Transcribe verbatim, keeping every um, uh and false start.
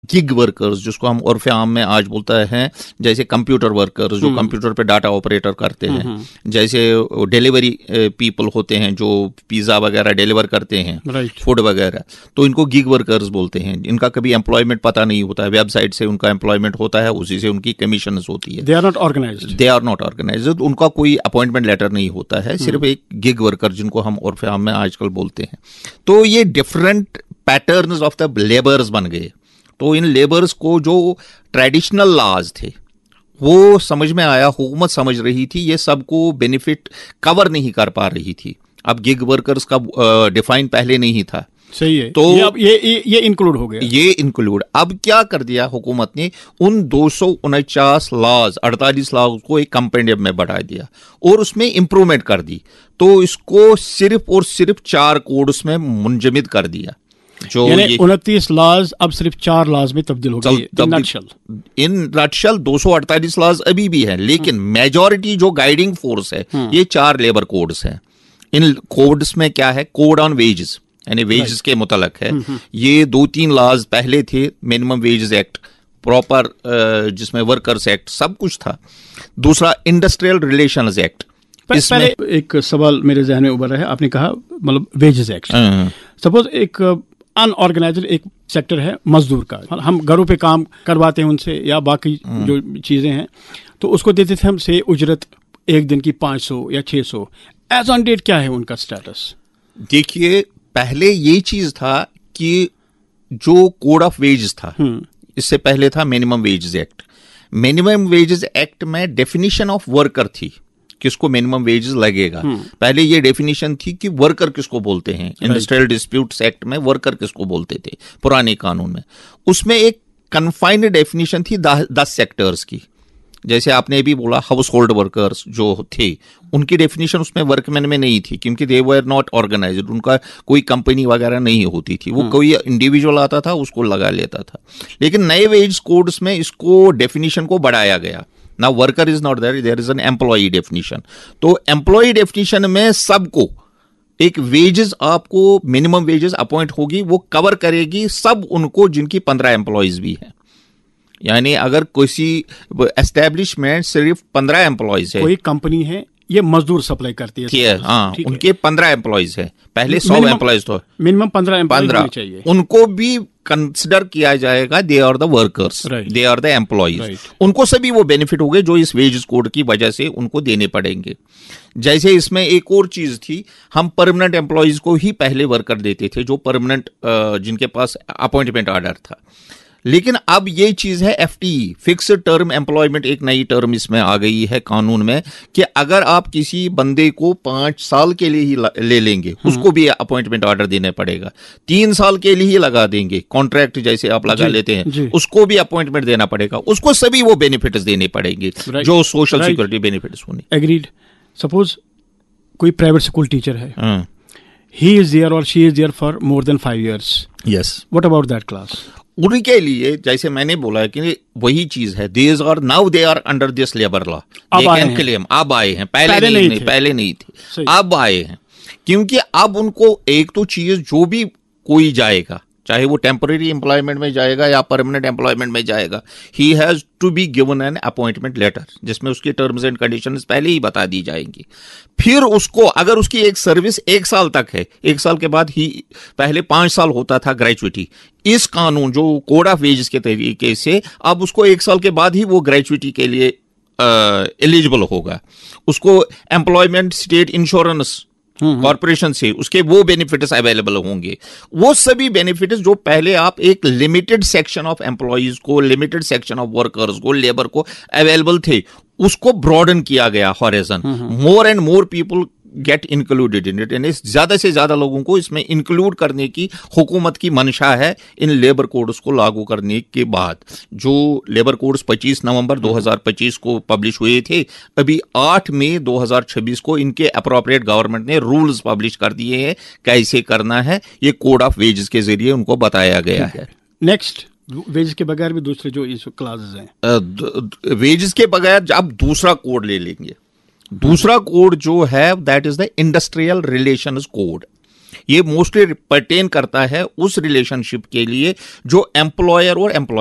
Gig workers, जिसको हम उर्फ आम में आज बोलता है, जैसे कंप्यूटर वर्कर्स जो कंप्यूटर पे डाटा ऑपरेटर करते हैं, जैसे डिलीवरी पीपल होते हैं जो पिज्जा वगैरह डिलीवर करते हैं, फूड वगैरह, तो इनको गिग वर्कर्स बोलते हैं। इनका कभी एम्प्लॉयमेंट पता नहीं होता है, वेबसाइट से उनका एम्प्लॉयमेंट होता है, उसी से उनकी कमीशन होती है। They are not organised they are not organised उनका कोई अपॉइंटमेंट लेटर नहीं होता है, सिर्फ एक गिग वर्कर जिनको हम उर्फ आम में आजकल बोलते हैं। तो ये different patterns of the labours बन गए। तो इन लेबर्स को जो ट्रेडिशनल लॉज थे वो समझ में आया, हुकूमत समझ रही थी ये सबको बेनिफिट कवर नहीं कर पा रही थी। अब गिग वर्कर्स का डिफाइन पहले नहीं था, सही है, तो ये अब ये ये, ये इंक्लूड हो गया, ये इंक्लूड। अब क्या कर दिया हुकूमत ने, उन दो सौ उनचास लॉज अड़तालीस लॉज को एक कंपेंडियम में बढ़ा दिया और उसमें इंप्रूवमेंट कर दी। तो इसको सिर्फ और सिर्फ चार कोड्स में मुंजमद कर दिया। जो यानी उनतीस लॉज अब सिर्फ चार लॉज में तब्दील हो गए। इन नटशल इन नटशल दो सौ अड़तालीस लॉज अभी भी हैं, लेकिन मेजॉरिटी जो गाइडिंग फोर्स है ये चार लेबर कोड्स हैं। इन कोड्स में क्या है, कोड ऑन वेजेस यानी वेजेस के मुतलक है। ये दो तीन लॉज पहले थे, मिनिमम वेजेस एक्ट, प्रॉपर जिसमें वर्कर्स एक्ट सब कुछ था। दूसरा इंडस्ट्रियल रिलेशंस एक्ट। इसमें एक सवाल मेरे जहन में उभर रहा है, आपने कहा मतलब वेजेस एक्ट, सपोज एक अनऑर्गेनाइज्ड एक सेक्टर है मजदूर का, हम घरों पे काम करवाते हैं उनसे या बाकी जो चीजें हैं, तो उसको देते थे हम से उजरत एक दिन की पाँच सौ या छह सौ। एज ऑन डेट क्या है उनका स्टेटस? देखिए, पहले ये चीज था कि जो कोड ऑफ वेजेस था, इससे पहले था minimum wages act. Minimum wages act में डेफिनेशन ऑफ वर्कर थी, किसको मिनिमम वेजेस लगेगा। पहले ये डेफिनेशन थी कि वर्कर किसको बोलते हैं, इंडस्ट्रियल डिस्प्यूट्स एक्ट में वर्कर किसको बोलते थे पुराने कानून में। उसमें एक कन्फाइंड डेफिनेशन थी दस सेक्टर्स की। जैसे आपने भी बोला हाउस होल्ड वर्कर्स जो थे, उनकी डेफिनेशन उसमें वर्कमैन में नहीं थी, क्योंकि दे वर नॉट ऑर्गेनाइज्ड, उनका कोई कंपनी वगैरह नहीं होती थी, वो कोई इंडिविजुअल आता था उसको लगा लेता था। लेकिन नए वेज कोड्स में इसको डेफिनेशन को बढ़ाया गया। Now worker is not there, there is an employee definition. तो employee definition में सबको एक वेजेस, आपको मिनिमम वेजेस अपॉइंट होगी, वो कवर करेगी सब उनको जिनकी पंद्रह एम्प्लॉयज भी हैं। यानी अगर किसी एस्टेब्लिशमेंट सिर्फ पंद्रह एम्प्लॉयज है, कोई कंपनी है ये मजदूर सप्लाई करती है, हाँ, उनके पंद्रह एम्प्लॉयज है, पहले सौ एम्प्लॉयज तो मिनिमम पंद्रह एम्प्लॉयज चाहिए, उनको भी कंसिडर किया जाएगा, they are the workers, they are the employees. उनको सभी वो बेनिफिट हो गए जो इस वेजेस कोड की वजह से उनको देने पड़ेंगे। जैसे इसमें एक और चीज थी, हम परमानेंट एम्प्लॉयज को ही पहले वर्कर देते थे, जो परमानेंट जिनके पास अपॉइंटमेंट ऑर्डर था। लेकिन अब ये चीज है एफटीई, फिक्स्ड टर्म एम्प्लॉयमेंट, एक नई टर्म इसमें आ गई है कानून में, कि अगर आप किसी बंदे को पांच साल के लिए ही ले लेंगे, उसको भी अपॉइंटमेंट ऑर्डर देना पड़ेगा। तीन साल के लिए ही लगा देंगे, कॉन्ट्रैक्ट जैसे आप लगा जी, लेते हैं, उसको भी अपॉइंटमेंट देना पड़ेगा, उसको सभी वो बेनिफिट्स देने पड़ेंगे जो सोशल सिक्योरिटी बेनिफिट्स होने। एग्रीड। सपोज कोई प्राइवेट स्कूल टीचर है, ही इज देयर और she is there for more than five years, yes, what about that class? उनके लिए जैसे मैंने बोला कि वही चीज है, these are now they are under this labour law, अब आए हैं, क्लेम अब आए हैं, पहले, पहले नहीं, नहीं थे, पहले नहीं थे, अब आए हैं। क्योंकि अब उनको एक तो चीज, जो भी कोई जाएगा, चाहे वो टेम्पररी एम्प्लॉयमेंट में जाएगा या परमानेंट एम्प्लॉयमेंट में जाएगा, he has to be given an appointment letter, जिसमें उसकी टर्म्स एंड कंडीशंस पहले ही बता दी जाएंगी। फिर उसको, अगर उसकी एक सर्विस एक साल तक है, एक साल के बाद ही, पहले पांच साल होता था ग्रेजुएटी, इस कानून जो कोड ऑफ वेजेस के तरीके से अब उसको एक साल के बाद ही वो ग्रेजुएटी के लिए एलिजिबल होगा। उसको एम्प्लॉयमेंट स्टेट इंश्योरेंस कॉर्पोरेशन से उसके वो बेनिफिट्स अवेलेबल होंगे। वो सभी बेनिफिट्स जो पहले आप एक लिमिटेड सेक्शन ऑफ एम्प्लॉयज को, लिमिटेड सेक्शन ऑफ वर्कर्स को, लेबर को अवेलेबल थे, उसको ब्रॉडन किया गया horizon. More and more people get included in it, यानी ज्यादा से ज्यादा लोगों को इसमें इंक्लूड करने की हुकूमत की मंशा है इन लेबर कोड्स को लागू करने के बाद। जो लेबर कोड्स पच्चीस नवंबर दो हज़ार पच्चीस को पब्लिश हुए थे, अभी आठ मई दो हज़ार छब्बीस को इनके अप्रोप्रिएट गवर्नमेंट ने रूल्स पब्लिश कर दिए हैं, कैसे करना है ये कोड ऑफ वेजेस के जरिए उनको बताया गया है। नेक्स्ट, वेजेस के बगैर भी दूसरे जो इस क्लासेस हैं, वेजेस के बगैर अब दूसरा कोड ले लेंगे। दूसरा कोड जो है that is the industrial relations code. ये मोस्टली पर्टेन करता है उस रिलेशनशिप के लिए जो एम्प्लॉयर और एम्प्लॉय